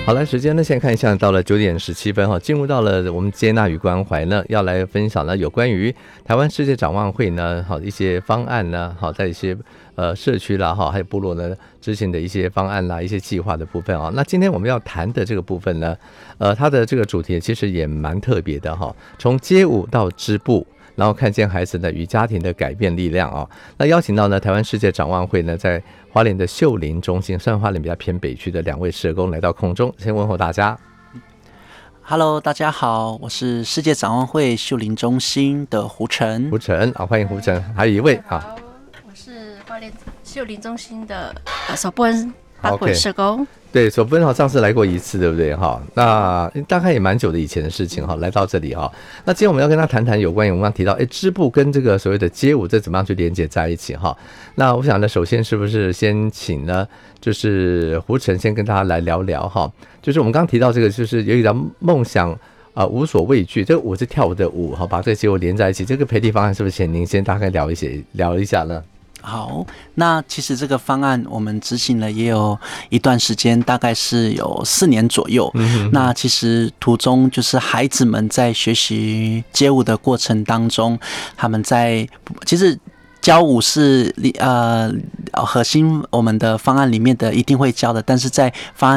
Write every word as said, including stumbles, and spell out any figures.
好了，时间呢，现在看一下，到了九点十七分哈，进入到了我们接纳与关怀呢，要来分享呢有关于台湾世界展望会呢，好一些方案呢，好在一些呃社区啦哈，还有部落呢执行的一些方案啦，一些计划的部分啊。那今天我们要谈的这个部分呢，呃，它的这个主题其实也蛮特别的哈，从街舞到织布。然后看见孩子呢与家庭的改变力量啊，那邀请到呢台湾世界展望会呢在花莲的秀林中心，虽然花莲比较偏北区的两位社工来到空中，先问候大家。 Hello， 大家好，我是世界展望会秀林中心的胡晨。 胡晨，好，欢迎胡晨。还有一位啊， 我是花莲秀林中心的守部恩八鬼社工。 对，守部恩好上次来过一次，对不对哈？那大概也蛮久的以前的事情哈，来到这里哈。那今天我们要跟他谈谈有关于我们刚提到，哎，织布跟这个所谓的街舞这怎么样去连接在一起哈？那我想呢，首先是不是先请呢，就是胡晨先跟大家来聊聊哈，就是我们刚刚提到这个，就是有一条梦想啊、呃，无所畏惧，这个舞是跳舞的舞哈，把这个街舞连在一起，这个培力方案是不是请您先大概聊一些聊一下呢？ 好，那其实这个方案我们执行了也有一段时间，大概是有四年左右。嗯、那其实途中就是孩子们在学习街舞的过程当中，他们在其实教舞是呃核心我们的方案里面的一定会教的，但是在方案